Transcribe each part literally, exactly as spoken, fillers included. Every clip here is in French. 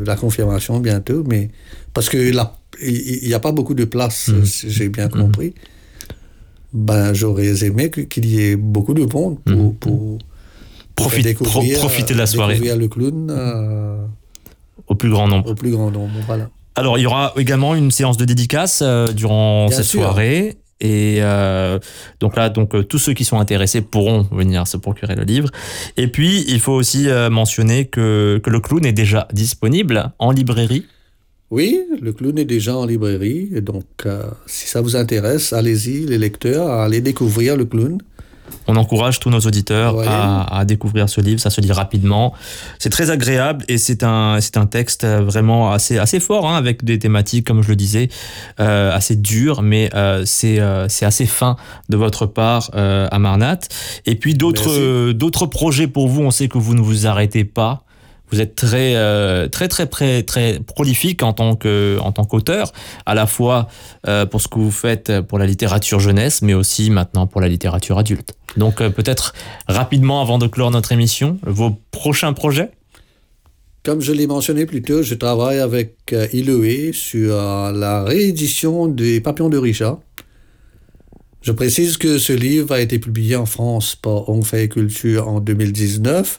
la confirmation bientôt, mais parce que là, il n'y a pas beaucoup de place, mmh. si j'ai bien compris. Mmh. Ben, j'aurais aimé qu'il y ait beaucoup de monde pour, mmh. pour, pour Profite, découvrir, pro, profiter de la soirée. Découvrir le clown euh, au plus grand nombre. Au plus grand nombre, voilà. Alors, il y aura également une séance de dédicace euh, durant bien cette sûr. soirée. Et euh, donc là, donc, euh, tous ceux qui sont intéressés pourront venir se procurer le livre. Et puis, il faut aussi euh, mentionner que, que le clown est déjà disponible en librairie. Oui, le clown est déjà en librairie. Et donc, euh, si ça vous intéresse, allez-y, les lecteurs, à aller découvrir le clown. On encourage tous nos auditeurs ouais. à, à découvrir ce livre. Ça se lit rapidement. C'est très agréable et c'est un, c'est un texte vraiment assez, assez fort, hein, avec des thématiques, comme je le disais, euh, assez dures, mais euh, c'est, euh, c'est assez fin de votre part, euh, Amarnat. Et puis d'autres, euh, d'autres projets pour vous. On sait que vous ne vous arrêtez pas. Vous êtes très, euh, très, très, très, très prolifique en tant que, en tant qu'auteur, à la fois euh, pour ce que vous faites pour la littérature jeunesse, mais aussi maintenant pour la littérature adulte. Donc euh, peut-être rapidement, avant de clore notre émission, vos prochains projets ? Comme je l'ai mentionné plus tôt, je travaille avec euh, Iloé sur euh, la réédition des Papillons de Richard. Je précise que ce livre a été publié en France par Onfay Culture en deux mille dix-neuf.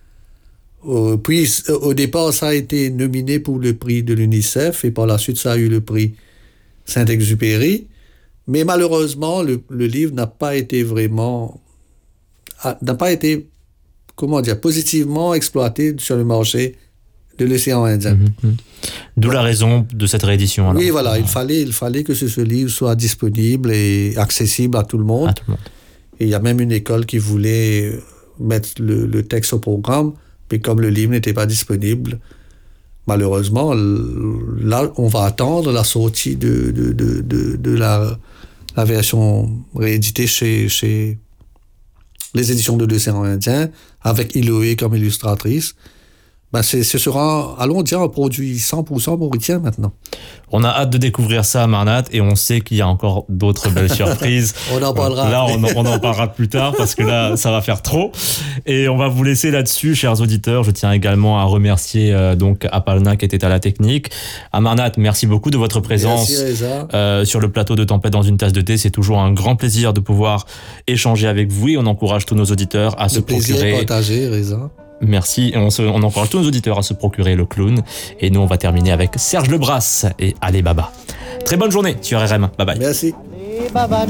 Euh, puis, au départ, ça a été nominé pour le prix de l'UNICEF et par la suite, ça a eu le prix Saint-Exupéry. Mais malheureusement, le, le livre n'a pas été vraiment... n'a pas été, comment dire, positivement exploité sur le marché de l'océan Indien. Mmh, mmh. D'où la raison de cette réédition. Alors. Oui, voilà, il fallait, il fallait que ce, ce livre soit disponible et accessible à tout le monde. À tout le monde. Et il y a même une école qui voulait mettre le, le texte au programme. Puis comme le livre n'était pas disponible, malheureusement, là, on va attendre la sortie de, de, de, de, de la, la version rééditée chez, chez les éditions de l'océan Indien, avec Iloé comme illustratrice. Ben c'est, ce sera, allons dire, un produit cent pour cent mauricien maintenant. On a hâte de découvrir ça, Amarnat, et on sait qu'il y a encore d'autres belles surprises. On en parlera. Là, on, on en parlera plus tard, parce que là, ça va faire trop. Et on va vous laisser là-dessus, chers auditeurs. Je tiens également à remercier euh, donc Apalna qui était à la technique. Amarnat, merci beaucoup de votre présence euh, sur le plateau de Tempête dans une tasse de thé. C'est toujours un grand plaisir de pouvoir échanger avec vous, et on encourage tous nos auditeurs à le se procurer... Le plaisir partagé, Reza. Merci, et on, se, on encourage tous nos auditeurs à se procurer le clown. Et nous, on va terminer avec Serge Lebras et Allez Baba. Très bonne journée sur R M. Bye bye. Merci.